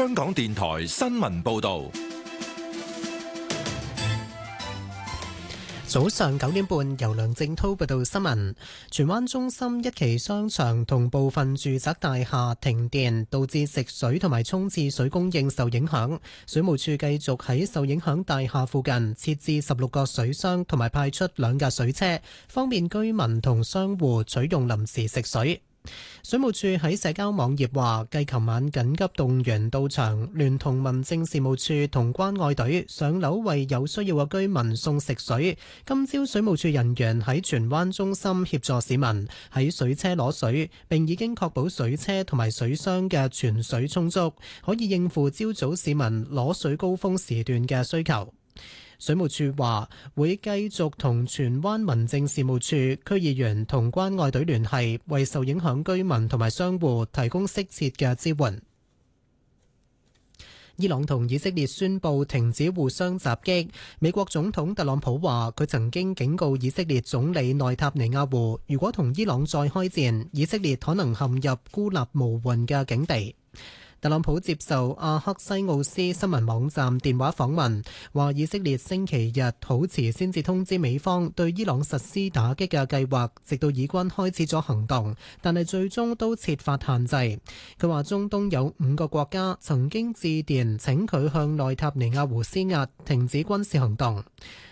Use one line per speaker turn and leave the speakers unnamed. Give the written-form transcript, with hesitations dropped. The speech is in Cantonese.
香港電台新聞報道。
早上9點半，由梁正滔報道新聞。荃灣中心一期商場同部分住宅大廈停電，導致食水同埋沖廁水供應受影響。水務署繼續喺受影響大廈附近設置16個水箱，同埋派出2架水車，方便居民同商戶取用臨時食水。水務署喺社交網頁話，繼琴晚緊急動員到場，聯同民政事務處同關愛隊上樓為有需要嘅居民送食水。今朝水務署人員喺荃灣中心協助市民喺水車攞水，並已經確保水車同埋水箱嘅存水充足，可以應付朝早市民攞水高峰時段嘅需求。水務署話會繼續同荃灣民政事務處、區議員同關愛隊聯繫，為受影響居民同埋商戶提供適切嘅支援。伊朗同以色列宣布停止互相襲擊。美國總統特朗普話佢曾經警告以色列總理內塔尼亞胡，如果同伊朗再開戰，以色列可能陷入孤立無援嘅境地。特朗普接受阿克西奧斯新聞網站電話訪問，話以色列星期日好遲先至通知美方對伊朗實施打擊嘅計劃，直到以軍開始咗行動，但係最終都設法限制。佢話中東有5個國家曾經致電請佢向內塔尼亞胡施壓，停止軍事行動。